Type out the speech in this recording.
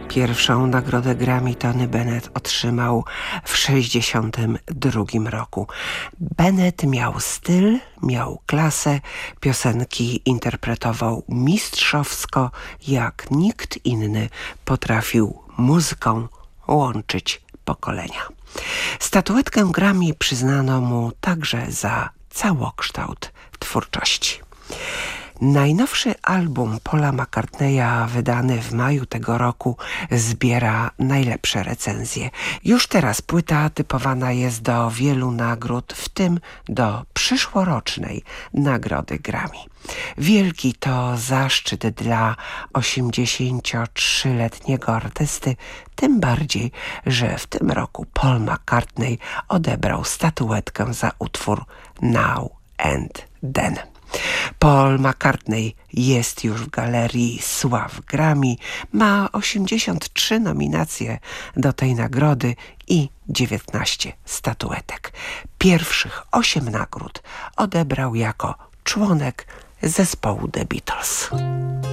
Pierwszą nagrodę Grammy Tony Bennett otrzymał w 1962 roku. Bennett miał styl, miał klasę, piosenki interpretował mistrzowsko, jak nikt inny potrafił muzyką łączyć pokolenia. Statuetkę Grammy przyznano mu także za całokształt twórczości. Najnowszy album Paula McCartneya, wydany w maju tego roku, zbiera najlepsze recenzje. Już teraz płyta typowana jest do wielu nagród, w tym do przyszłorocznej nagrody Grammy. Wielki to zaszczyt dla 83-letniego artysty, tym bardziej, że w tym roku Paul McCartney odebrał statuetkę za utwór Now and Then. Paul McCartney jest już w Galerii Sław Grammy, ma 83 nominacje do tej nagrody i 19 statuetek. Pierwszych 8 nagród odebrał jako członek zespołu The Beatles.